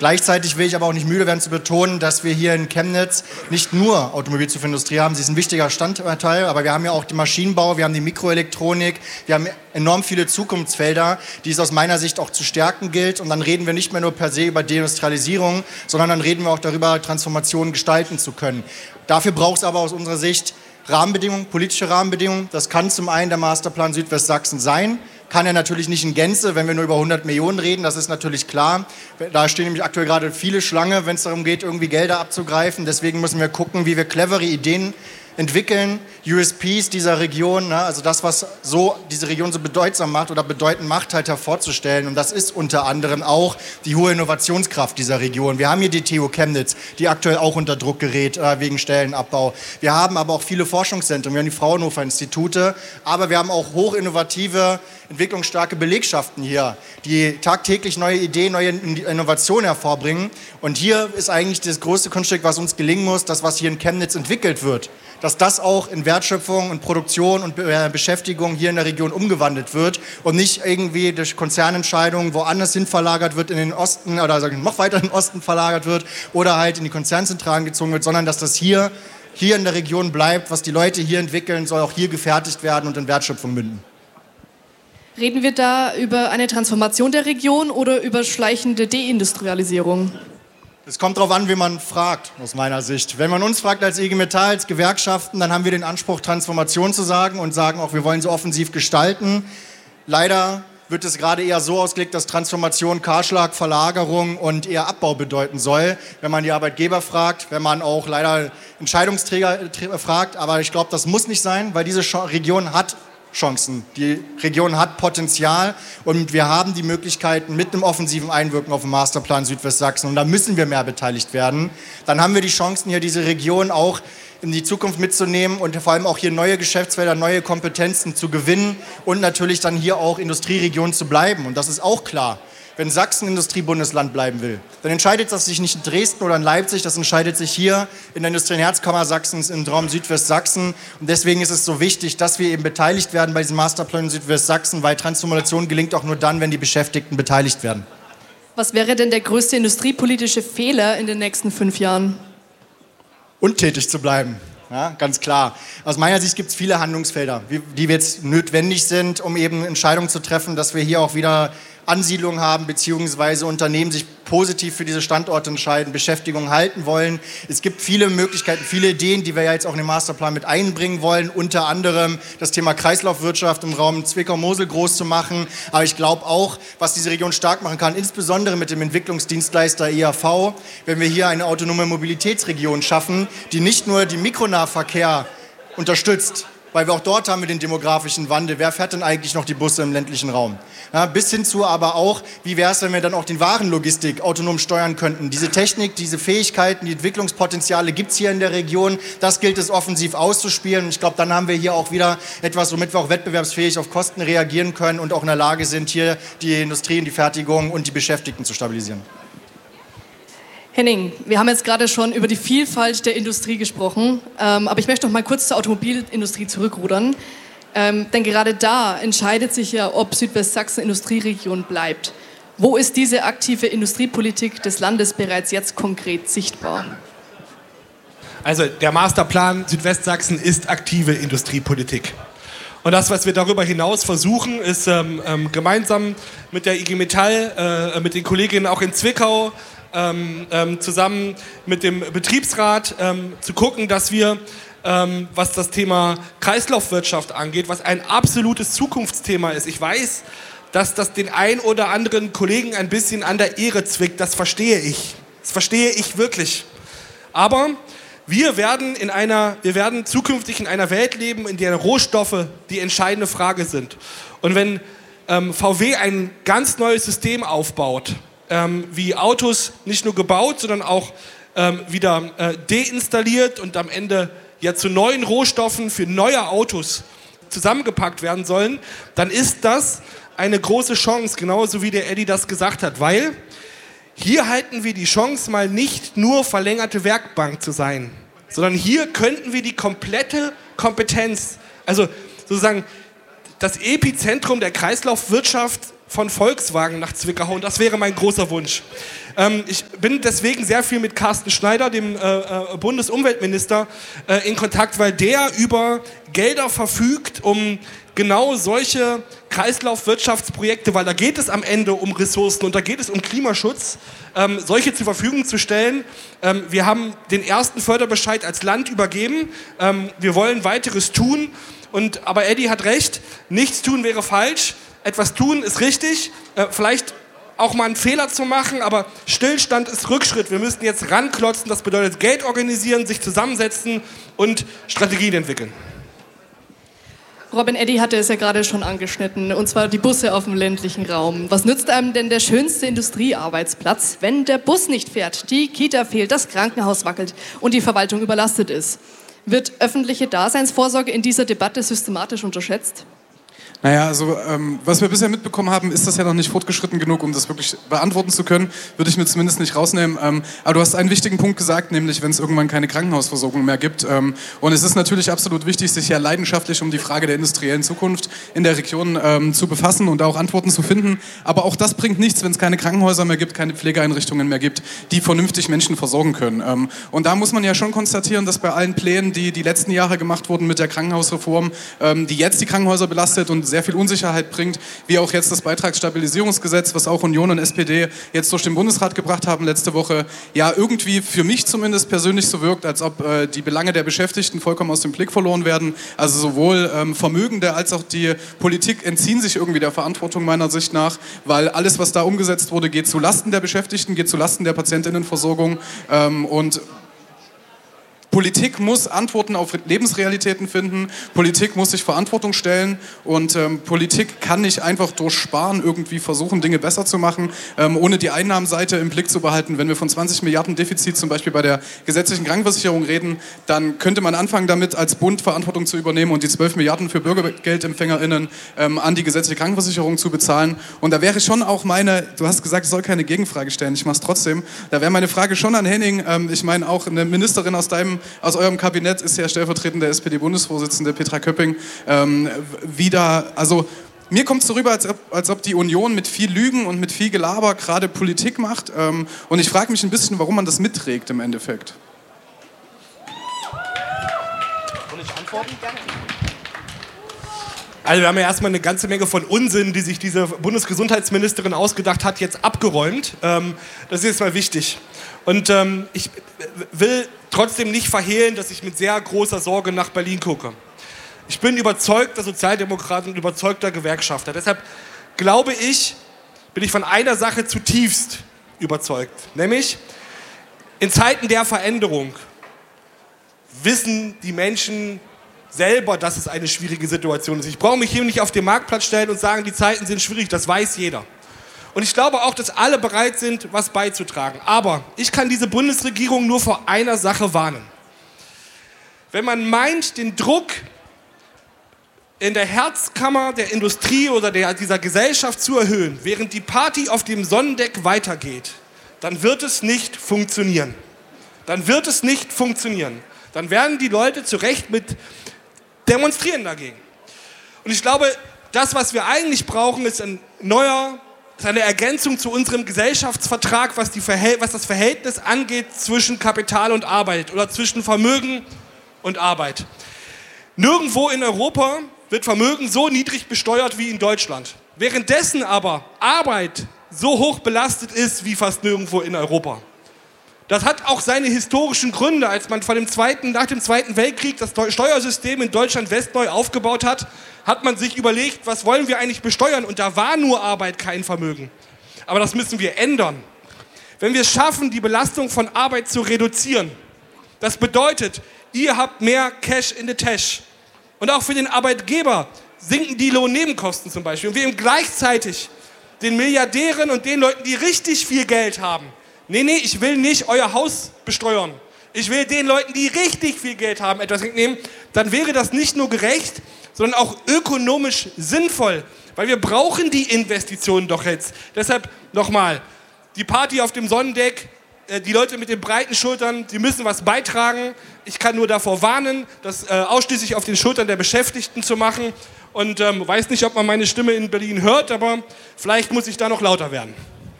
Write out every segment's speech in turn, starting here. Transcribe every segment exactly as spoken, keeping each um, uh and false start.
Gleichzeitig will ich aber auch nicht müde werden zu betonen, dass wir hier in Chemnitz nicht nur Automobilzulieferindustrie haben, sie ist ein wichtiger Standteil, aber wir haben ja auch den Maschinenbau, wir haben die Mikroelektronik, wir haben enorm viele Zukunftsfelder, die es aus meiner Sicht auch zu stärken gilt. Und dann reden wir nicht mehr nur per se über Deindustrialisierung, sondern dann reden wir auch darüber, Transformationen gestalten zu können. Dafür braucht es aber aus unserer Sicht Rahmenbedingungen, politische Rahmenbedingungen. Das kann zum einen der Masterplan Südwestsachsen sein, kann er natürlich nicht in Gänze, wenn wir nur über hundert Millionen reden, das ist natürlich klar. Da stehen nämlich aktuell gerade viele Schlange, wenn es darum geht, irgendwie Gelder abzugreifen. Deswegen müssen wir gucken, wie wir clevere Ideen entwickeln, U S Ps dieser Region, ne, also das, was so diese Region so bedeutsam macht oder bedeutend macht, halt hervorzustellen. Und das ist unter anderem auch die hohe Innovationskraft dieser Region. Wir haben hier die T U Chemnitz, die aktuell auch unter Druck gerät äh, wegen Stellenabbau. Wir haben aber auch viele Forschungszentren, wir haben die Fraunhofer-Institute, aber wir haben auch hochinnovative, entwicklungsstarke Belegschaften hier, die tagtäglich neue Ideen, neue Innovationen hervorbringen. Und hier ist eigentlich das größte Kunststück, was uns gelingen muss, das, was hier in Chemnitz entwickelt wird, dass das auch in Wertschöpfung und Produktion und Beschäftigung hier in der Region umgewandelt wird und nicht irgendwie durch Konzernentscheidungen woanders hin verlagert wird in den Osten oder noch weiter in den Osten verlagert wird oder halt in die Konzernzentralen gezogen wird, sondern dass das hier, hier in der Region bleibt, was die Leute hier entwickeln, soll auch hier gefertigt werden und in Wertschöpfung münden. Reden wir da über eine Transformation der Region oder über schleichende Deindustrialisierung? Es kommt darauf an, wie man fragt, aus meiner Sicht. Wenn man uns fragt als I G Metall, als Gewerkschaften, dann haben wir den Anspruch, Transformation zu sagen und sagen auch, wir wollen so offensiv gestalten. Leider wird es gerade eher so ausgelegt, dass Transformation Kahlschlag, Verlagerung und eher Abbau bedeuten soll, wenn man die Arbeitgeber fragt, wenn man auch leider Entscheidungsträger fragt. Aber ich glaube, das muss nicht sein, weil diese Region hat Chancen. Die Region hat Potenzial und wir haben die Möglichkeiten mit einem offensiven Einwirken auf den Masterplan Südwestsachsen und da müssen wir mehr beteiligt werden. Dann haben wir die Chancen, hier diese Region auch in die Zukunft mitzunehmen und vor allem auch hier neue Geschäftsfelder, neue Kompetenzen zu gewinnen und natürlich dann hier auch Industrieregion zu bleiben. Und das ist auch klar. Wenn Sachsen Industriebundesland bleiben will, dann entscheidet das sich nicht in Dresden oder in Leipzig, das entscheidet sich hier in der industriellen Herzkammer Sachsens im Raum Südwestsachsen. Und deswegen ist es so wichtig, dass wir eben beteiligt werden bei diesem Masterplan Südwestsachsen, weil Transformation gelingt auch nur dann, wenn die Beschäftigten beteiligt werden. Was wäre denn der größte industriepolitische Fehler in den nächsten fünf Jahren? Untätig zu bleiben. Ja, ganz klar. Aus meiner Sicht gibt es viele Handlungsfelder, die jetzt notwendig sind, um eben Entscheidungen zu treffen, dass wir hier auch wieder Ansiedlungen haben, beziehungsweise Unternehmen sich positiv für diese Standorte entscheiden, Beschäftigung halten wollen. Es gibt viele Möglichkeiten, viele Ideen, die wir ja jetzt auch in den Masterplan mit einbringen wollen, unter anderem das Thema Kreislaufwirtschaft im Raum Zwickau-Mosel groß zu machen. Aber ich glaube auch, was diese Region stark machen kann, insbesondere mit dem Entwicklungsdienstleister I A V, wenn wir hier eine autonome Mobilitätsregion schaffen, die nicht nur den Mikronahverkehr unterstützt, weil wir auch dort haben wir den demografischen Wandel. Wer fährt denn eigentlich noch die Busse im ländlichen Raum? Ja, bis hin zu aber auch, wie wäre es, wenn wir dann auch den Warenlogistik autonom steuern könnten? Diese Technik, diese Fähigkeiten, die Entwicklungspotenziale gibt es hier in der Region. Das gilt es offensiv auszuspielen. Und ich glaube, dann haben wir hier auch wieder etwas, womit wir auch wettbewerbsfähig auf Kosten reagieren können und auch in der Lage sind, hier die Industrie und die Fertigung und die Beschäftigten zu stabilisieren. Henning, wir haben jetzt gerade schon über die Vielfalt der Industrie gesprochen, ähm, aber ich möchte noch mal kurz zur Automobilindustrie zurückrudern. Ähm, denn gerade da entscheidet sich ja, ob Südwestsachsen Industrieregion bleibt. Wo ist diese aktive Industriepolitik des Landes bereits jetzt konkret sichtbar? Also der Masterplan Südwestsachsen ist aktive Industriepolitik. Und das, was wir darüber hinaus versuchen, ist ähm, ähm, gemeinsam mit der I G Metall, äh, mit den Kolleginnen auch in Zwickau, Ähm, ähm, zusammen mit dem Betriebsrat ähm, zu gucken, dass wir, ähm, was das Thema Kreislaufwirtschaft angeht, was ein absolutes Zukunftsthema ist. Ich weiß, dass das den ein oder anderen Kollegen ein bisschen an der Ehre zwickt. Das verstehe ich. Das verstehe ich wirklich. Aber wir werden, in einer, wir werden zukünftig in einer Welt leben, in der Rohstoffe die entscheidende Frage sind. Und wenn ähm, V W ein ganz neues System aufbaut, Ähm, wie Autos nicht nur gebaut, sondern auch ähm, wieder äh, deinstalliert und am Ende ja zu neuen Rohstoffen für neue Autos zusammengepackt werden sollen, dann ist das eine große Chance, genauso wie der Eddie das gesagt hat, weil hier halten wir die Chance, mal nicht nur verlängerte Werkbank zu sein, sondern hier könnten wir die komplette Kompetenz, also sozusagen das Epizentrum der Kreislaufwirtschaft von Volkswagen nach Zwickau und das wäre mein großer Wunsch. Ähm, ich bin deswegen sehr viel mit Carsten Schneider, dem äh, äh, Bundesumweltminister, äh, in Kontakt, weil der über Gelder verfügt, um genau solche Kreislaufwirtschaftsprojekte, weil da geht es am Ende um Ressourcen und da geht es um Klimaschutz, ähm, solche zur Verfügung zu stellen. Ähm, wir haben den ersten Förderbescheid als Land übergeben. Ähm, wir wollen weiteres tun. Und, aber Eddie hat recht, nichts tun wäre falsch. Etwas tun ist richtig, äh, vielleicht auch mal einen Fehler zu machen, aber Stillstand ist Rückschritt. Wir müssen jetzt ranklotzen, das bedeutet Geld organisieren, sich zusammensetzen und Strategien entwickeln. Robin, Eddie hatte es ja gerade schon angeschnitten, und zwar die Busse auf dem ländlichen Raum. Was nützt einem denn der schönste Industriearbeitsplatz, wenn der Bus nicht fährt, die Kita fehlt, das Krankenhaus wackelt und die Verwaltung überlastet ist? Wird öffentliche Daseinsvorsorge in dieser Debatte systematisch unterschätzt? Naja, also ähm, was wir bisher mitbekommen haben, ist das ja noch nicht fortgeschritten genug, um das wirklich beantworten zu können. Würde ich mir zumindest nicht rausnehmen. Ähm, aber du hast einen wichtigen Punkt gesagt, nämlich wenn es irgendwann keine Krankenhausversorgung mehr gibt. Ähm, und es ist natürlich absolut wichtig, sich ja leidenschaftlich um die Frage der industriellen Zukunft in der Region ähm, zu befassen und auch Antworten zu finden. Aber auch das bringt nichts, wenn es keine Krankenhäuser mehr gibt, keine Pflegeeinrichtungen mehr gibt, die vernünftig Menschen versorgen können. Ähm, und da muss man ja schon konstatieren, dass bei allen Plänen, die die letzten Jahre gemacht wurden mit der Krankenhausreform, ähm, die jetzt die Krankenhäuser belastet und sehr viel Unsicherheit bringt, wie auch jetzt das Beitragsstabilisierungsgesetz, was auch Union und S P D jetzt durch den Bundesrat gebracht haben letzte Woche, ja irgendwie für mich zumindest persönlich so wirkt, als ob äh, die Belange der Beschäftigten vollkommen aus dem Blick verloren werden. Also sowohl ähm, Vermögende als auch die Politik entziehen sich irgendwie der Verantwortung meiner Sicht nach, weil alles, was da umgesetzt wurde, geht zu Lasten der Beschäftigten, geht zu Lasten der Patientinnenversorgung ähm, und Politik muss Antworten auf Lebensrealitäten finden, Politik muss sich Verantwortung stellen und ähm, Politik kann nicht einfach durch Sparen irgendwie versuchen, Dinge besser zu machen, ähm, ohne die Einnahmenseite im Blick zu behalten. Wenn wir von zwanzig Milliarden Defizit zum Beispiel bei der gesetzlichen Krankenversicherung reden, dann könnte man anfangen damit, als Bund Verantwortung zu übernehmen und die zwölf Milliarden für BürgergeldempfängerInnen ähm, an die gesetzliche Krankenversicherung zu bezahlen. Und da wäre schon auch meine, du hast gesagt, ich soll keine Gegenfrage stellen, ich mache es trotzdem, da wäre meine Frage schon an Henning, ähm, ich meine auch eine Ministerin aus deinem Aus eurem Kabinett ist ja stellvertretende S P D-Bundesvorsitzende Petra Köpping ähm, wieder, also mir kommt es so rüber, als ob, als ob die Union mit viel Lügen und mit viel Gelaber gerade Politik macht ähm, und ich frage mich ein bisschen, warum man das mitträgt im Endeffekt. Kann ich antworten? Also wir haben ja erstmal eine ganze Menge von Unsinn, die sich diese Bundesgesundheitsministerin ausgedacht hat, jetzt abgeräumt. Ähm, das ist jetzt mal wichtig. Und ähm, ich will trotzdem nicht verhehlen, dass ich mit sehr großer Sorge nach Berlin gucke. Ich bin überzeugter Sozialdemokrat und überzeugter Gewerkschafter. Deshalb glaube ich, bin ich von einer Sache zutiefst überzeugt. Nämlich, in Zeiten der Veränderung wissen die Menschen selber, dass es eine schwierige Situation ist. Ich brauche mich hier nicht auf den Marktplatz stellen und sagen, die Zeiten sind schwierig, das weiß jeder. Und ich glaube auch, dass alle bereit sind, was beizutragen. Aber ich kann diese Bundesregierung nur vor einer Sache warnen. Wenn man meint, den Druck in der Herzkammer der Industrie oder der, dieser Gesellschaft zu erhöhen, während die Party auf dem Sonnendeck weitergeht, dann wird es nicht funktionieren. Dann wird es nicht funktionieren. Dann werden die Leute zu Recht mit demonstrieren dagegen. Und ich glaube, das, was wir eigentlich brauchen, ist ein neuer, ist eine Ergänzung zu unserem Gesellschaftsvertrag, was, die Verhält- was das Verhältnis angeht zwischen Kapital und Arbeit oder zwischen Vermögen und Arbeit. Nirgendwo in Europa wird Vermögen so niedrig besteuert wie in Deutschland. Währenddessen aber Arbeit so hoch belastet ist wie fast nirgendwo in Europa. Das hat auch seine historischen Gründe. Als man von dem Zweiten, nach dem Zweiten Weltkrieg das Steuersystem in Deutschland West neu aufgebaut hat, hat man sich überlegt, was wollen wir eigentlich besteuern? Und da war nur Arbeit kein Vermögen. Aber das müssen wir ändern. Wenn wir es schaffen, die Belastung von Arbeit zu reduzieren, das bedeutet, ihr habt mehr Cash in the Tash. Und auch für den Arbeitgeber sinken die Lohnnebenkosten zum Beispiel. Und wir eben gleichzeitig den Milliardären und den Leuten, die richtig viel Geld haben, nee, nee, ich will nicht euer Haus besteuern. Ich will den Leuten, die richtig viel Geld haben, etwas wegnehmen. Dann wäre das nicht nur gerecht, sondern auch ökonomisch sinnvoll. Weil wir brauchen die Investitionen doch jetzt. Deshalb nochmal, die Party auf dem Sonnendeck äh, die Leute mit den breiten Schultern, die müssen was beitragen. Ich kann nur davor warnen, das äh, ausschließlich auf den Schultern der Beschäftigten zu machen. Und ähm, weiß nicht, ob man meine Stimme in Berlin hört, aber vielleicht muss ich da noch lauter werden.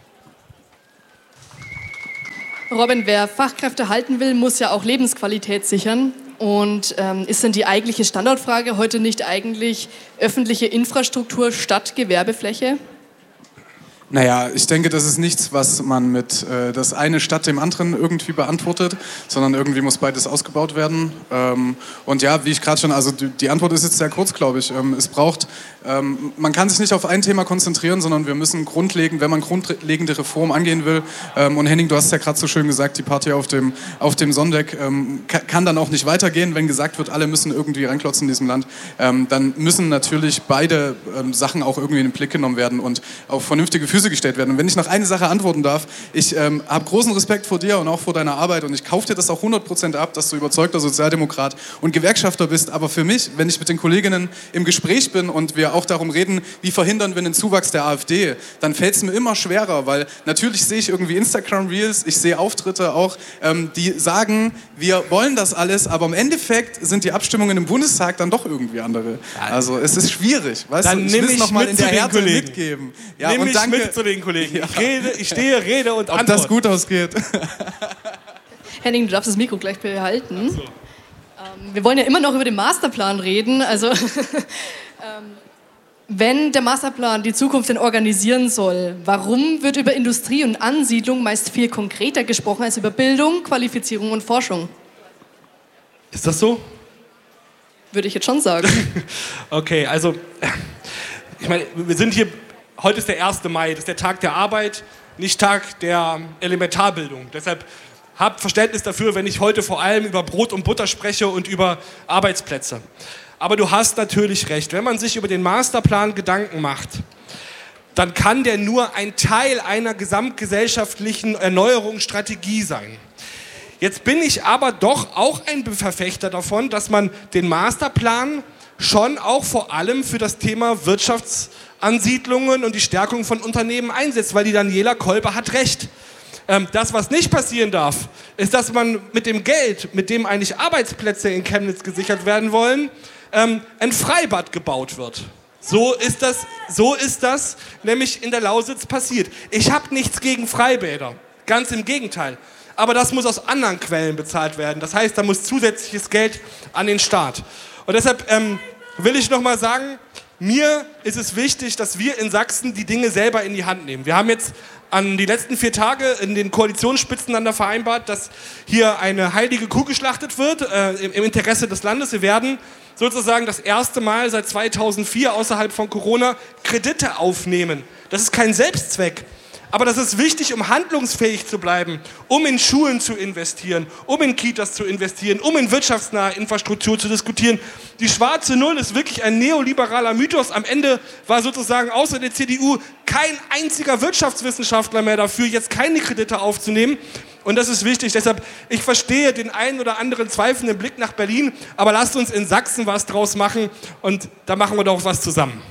Robin, wer Fachkräfte halten will, muss ja auch Lebensqualität sichern. Und ähm, ist denn die eigentliche Standortfrage heute nicht eigentlich öffentliche Infrastruktur statt Gewerbefläche? Naja, ich denke, das ist nichts, was man mit äh, das eine statt dem anderen irgendwie beantwortet, sondern irgendwie muss beides ausgebaut werden. Ähm, und ja, wie ich gerade schon, also die, die Antwort ist jetzt sehr kurz, glaube ich. Ähm, es braucht, ähm, man kann sich nicht auf ein Thema konzentrieren, sondern wir müssen grundlegend, wenn man grundlegende Reformen angehen will, ähm, und Henning, du hast ja gerade so schön gesagt, die Party auf dem, auf dem Sonntag ähm, kann, kann dann auch nicht weitergehen, wenn gesagt wird, alle müssen irgendwie reinklotzen in diesem Land. Ähm, dann müssen natürlich beide ähm, Sachen auch irgendwie in den Blick genommen werden und auf vernünftige Füße gestellt werden. Und wenn ich noch eine Sache antworten darf, ich ähm, habe großen Respekt vor dir und auch vor deiner Arbeit und ich kaufe dir das auch hundert Prozent ab, dass du überzeugter Sozialdemokrat und Gewerkschafter bist, aber für mich, wenn ich mit den Kolleginnen im Gespräch bin und wir auch darum reden, wie verhindern wir den Zuwachs der AfD, dann fällt es mir immer schwerer, weil natürlich sehe ich irgendwie Instagram-Reels, ich sehe Auftritte auch, ähm, die sagen, wir wollen das alles, aber im Endeffekt sind die Abstimmungen im Bundestag dann doch irgendwie andere. Also es ist schwierig, weißt dann du, ich will es nochmal in der Härte Kollegen. mitgeben. Ja, nimm und mich danke. mit zu den Kollegen. Ja. Ich, rede, ich stehe, rede und Ob antworte. das gut ausgeht. Henning, du darfst das Mikro gleich behalten. So. Ähm, wir wollen ja immer noch über den Masterplan reden. Also, ähm, wenn der Masterplan die Zukunft denn organisieren soll, warum wird über Industrie und Ansiedlung meist viel konkreter gesprochen als über Bildung, Qualifizierung und Forschung? Ist das so? Würde ich jetzt schon sagen. Okay, also, ich meine, wir sind hier, heute ist der erste Mai, das ist der Tag der Arbeit, nicht Tag der Elementarbildung. Deshalb habt Verständnis dafür, wenn ich heute vor allem über Brot und Butter spreche und über Arbeitsplätze. Aber du hast natürlich recht, wenn man sich über den Masterplan Gedanken macht, dann kann der nur ein Teil einer gesamtgesellschaftlichen Erneuerungsstrategie sein. Jetzt bin ich aber doch auch ein Verfechter davon, dass man den Masterplan schon auch vor allem für das Thema Wirtschaftsansiedlungen und die Stärkung von Unternehmen einsetzt, weil die Daniela Kolber hat recht. Ähm, das, was nicht passieren darf, ist, dass man mit dem Geld, mit dem eigentlich Arbeitsplätze in Chemnitz gesichert werden wollen, ähm, ein Freibad gebaut wird. So ist das, so ist das nämlich in der Lausitz passiert. Ich habe nichts gegen Freibäder, ganz im Gegenteil. Aber das muss aus anderen Quellen bezahlt werden. Das heißt, da muss zusätzliches Geld an den Staat. Und deshalb ähm, will ich noch mal sagen, mir ist es wichtig, dass wir in Sachsen die Dinge selber in die Hand nehmen. Wir haben jetzt an die letzten vier Tage in den Koalitionsspitzen miteinander vereinbart, dass hier eine heilige Kuh geschlachtet wird, äh, im, im Interesse des Landes. Wir werden sozusagen das erste Mal seit zweitausendvier außerhalb von Corona Kredite aufnehmen. Das ist kein Selbstzweck. Aber das ist wichtig, um handlungsfähig zu bleiben, um in Schulen zu investieren, um in Kitas zu investieren, um in wirtschaftsnahe Infrastruktur zu diskutieren. Die schwarze Null ist wirklich ein neoliberaler Mythos. Am Ende war sozusagen außer der C D U kein einziger Wirtschaftswissenschaftler mehr dafür, jetzt keine Kredite aufzunehmen. Und das ist wichtig. Deshalb, ich verstehe den einen oder anderen zweifelnden Blick nach Berlin, aber lasst uns in Sachsen was draus machen und da machen wir doch was zusammen.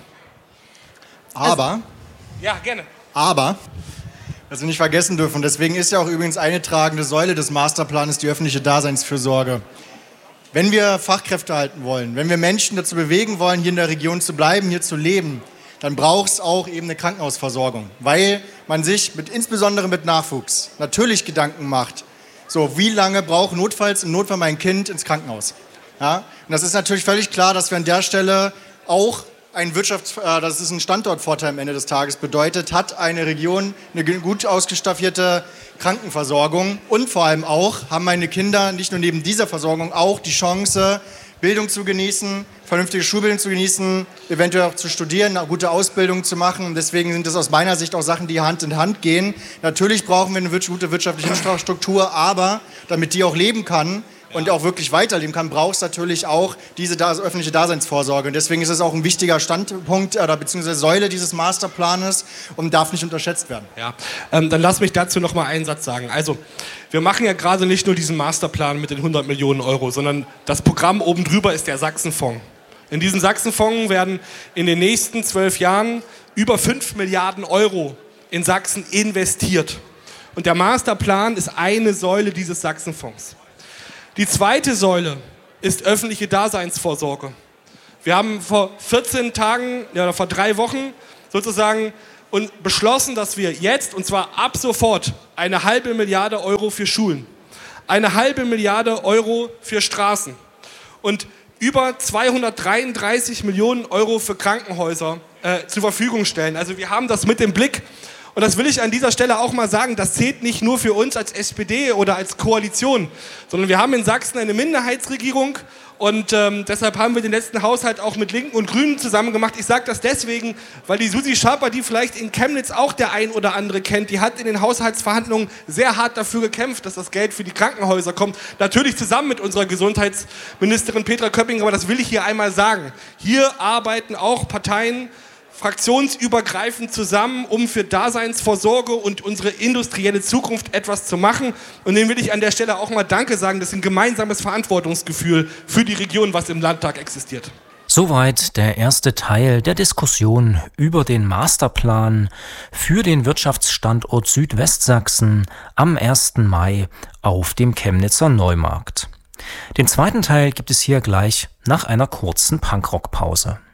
Aber... Also, ja, gerne. Aber... was wir nicht vergessen dürfen. Deswegen ist ja auch übrigens eine tragende Säule des Masterplans die öffentliche Daseinsfürsorge. Wenn wir Fachkräfte halten wollen, wenn wir Menschen dazu bewegen wollen, hier in der Region zu bleiben, hier zu leben, dann braucht es auch eben eine Krankenhausversorgung. Weil man sich mit, insbesondere mit Nachwuchs natürlich Gedanken macht, so wie lange braucht notfalls im Notfall mein Kind ins Krankenhaus. Ja? Und das ist natürlich völlig klar, dass wir an der Stelle auch ein Wirtschafts-, äh, das ist ein Standortvorteil am Ende des Tages bedeutet, hat eine Region eine gut ausgestaffierte Krankenversorgung und vor allem auch haben meine Kinder nicht nur neben dieser Versorgung auch die Chance, Bildung zu genießen, vernünftige Schulbildung zu genießen, eventuell auch zu studieren, eine gute Ausbildung zu machen. Und deswegen sind das aus meiner Sicht auch Sachen, die Hand in Hand gehen. Natürlich brauchen wir eine gute wirtschaftliche Infrastruktur, aber damit die auch leben kann, und auch wirklich weiterleben kann, braucht es natürlich auch diese da- öffentliche Daseinsvorsorge. Und deswegen ist es auch ein wichtiger Standpunkt oder beziehungsweise Säule dieses Masterplanes und darf nicht unterschätzt werden. Ja, ähm, dann lass mich dazu noch mal einen Satz sagen. Also, wir machen ja gerade nicht nur diesen Masterplan mit den hundert Millionen Euro, sondern das Programm oben drüber ist der Sachsenfonds. In diesen Sachsenfonds werden in den nächsten zwölf Jahren über fünf Milliarden Euro in Sachsen investiert. Und der Masterplan ist eine Säule dieses Sachsenfonds. Die zweite Säule ist öffentliche Daseinsvorsorge. Wir haben vor vierzehn Tagen, ja, oder vor drei Wochen sozusagen und beschlossen, dass wir jetzt, und zwar ab sofort, eine halbe Milliarde Euro für Schulen, eine halbe Milliarde Euro für Straßen und über zweihundertdreiunddreißig Millionen Euro für Krankenhäuser äh, zur Verfügung stellen. Also wir haben das mit im Blick. Und das will ich an dieser Stelle auch mal sagen, das zählt nicht nur für uns als S P D oder als Koalition, sondern wir haben in Sachsen eine Minderheitsregierung und ähm, deshalb haben wir den letzten Haushalt auch mit Linken und Grünen zusammen gemacht. Ich sage das deswegen, weil die Susi Schaper, die vielleicht in Chemnitz auch der ein oder andere kennt, die hat in den Haushaltsverhandlungen sehr hart dafür gekämpft, dass das Geld für die Krankenhäuser kommt. Natürlich zusammen mit unserer Gesundheitsministerin Petra Köpping, aber das will ich hier einmal sagen. Hier arbeiten auch Parteien fraktionsübergreifend zusammen, um für Daseinsvorsorge und unsere industrielle Zukunft etwas zu machen. Und denen will ich an der Stelle auch mal Danke sagen. Das ist ein gemeinsames Verantwortungsgefühl für die Region, was im Landtag existiert. Soweit der erste Teil der Diskussion über den Masterplan für den Wirtschaftsstandort Südwestsachsen am ersten Mai auf dem Chemnitzer Neumarkt. Den zweiten Teil gibt es hier gleich nach einer kurzen Punkrock-Pause.